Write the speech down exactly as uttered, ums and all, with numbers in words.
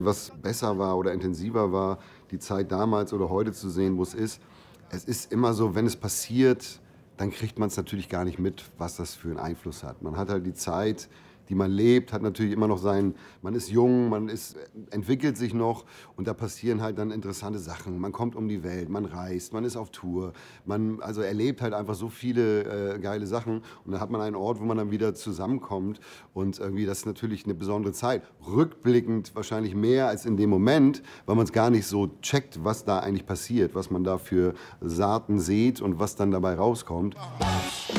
Was besser war oder intensiver war, die Zeit damals oder heute zu sehen, wo es ist. Es ist immer so, wenn es passiert, dann kriegt man es natürlich gar nicht mit, was das für 'n Einfluss hat. Man hat halt die Zeit, die man lebt, hat natürlich immer noch sein man ist jung, man ist äh, entwickelt sich noch und da passieren halt dann interessante Sachen. Man kommt um die Welt, man reist, man ist auf Tour, man also erlebt halt einfach so viele, äh, geile Sachen und dann hat man einen Ort, wo man dann wieder zusammenkommt und irgendwie das ist natürlich 'ne besondere Zeit. Rückblickend wahrscheinlich mehr als in dem Moment, weil man's gar nicht so checkt, was da eigentlich passiert, was man da für Saaten sät und was dann dabei rauskommt.